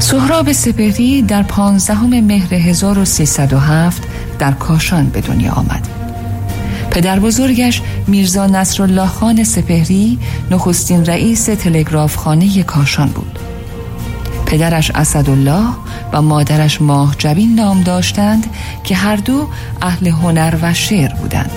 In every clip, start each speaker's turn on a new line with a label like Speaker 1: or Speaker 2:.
Speaker 1: سهراب سپهری در 15 مهر 1307 در کاشان به دنیا آمد. پدر بزرگش میرزا نصرالله خان سپهری نخستین رئیس تلگرافخانه کاشان بود. پدرش اسدالله و مادرش ماه جبین نام داشتند که هر دو اهل هنر و شعر بودند.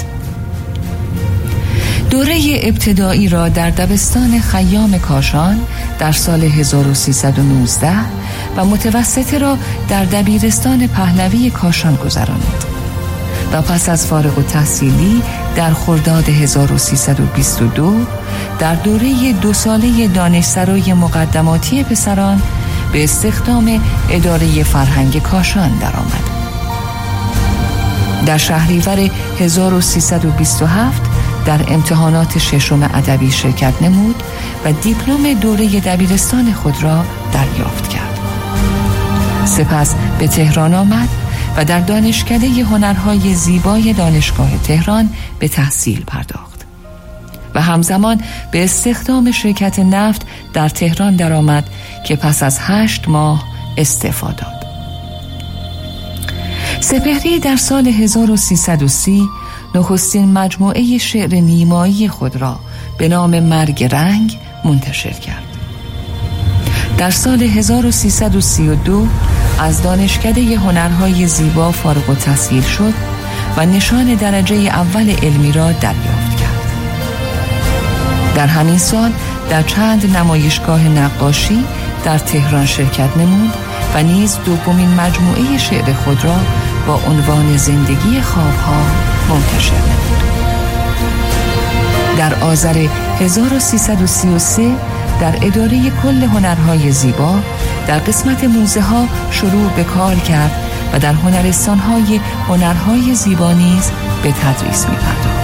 Speaker 1: دوره ابتدایی را در دبستان خیام کاشان در سال 1319 و متوسطه را در دبیرستان پهلوی کاشان گذرانید و پس از فارغ التحصیلی در خرداد 1322 در دوره 2 ساله دانشسرای مقدماتی پسران به استخدام اداره فرهنگ کاشان درآمد. در شهریور 1327 در امتحانات ششم ادبی شرکت نمود و دیپلم دوره دبیرستان خود را دریافت کرد. سپس به تهران آمد و در دانشکده هنرهای زیبای دانشگاه تهران به تحصیل پرداخت و همزمان به استخدام شرکت نفت در تهران درآمد که پس از 8 ماه استعفا داد. سپهری در سال 1330 نخستین مجموعه شعر نیمایی خود را به نام مرگ رنگ منتشر کرد. در سال 1332 از دانشکده هنرهای زیبا فارغ التحصیل شد و نشان درجه اول علمی را دریافت کرد. در همین سال در چند نمایشگاه نقاشی در تهران شرکت نمود و نیز دومین مجموعه شعر خود را با عنوان زندگی خوابها منتشر نمود. در آذر 1333 در اداره کل هنرهای زیبا در قسمت موزه ها شروع به کار کرد و در هنرستان‌های هنرهای زیبا نیز به تدریس می‌پرداخت.